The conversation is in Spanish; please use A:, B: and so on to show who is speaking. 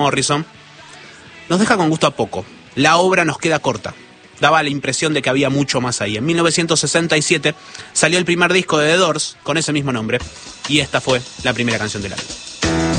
A: Morrison, nos deja con gusto a poco. La obra nos queda corta. Daba la impresión de que había mucho más ahí. En 1967 salió el primer disco de The Doors con ese mismo nombre, y esta fue la primera canción del álbum.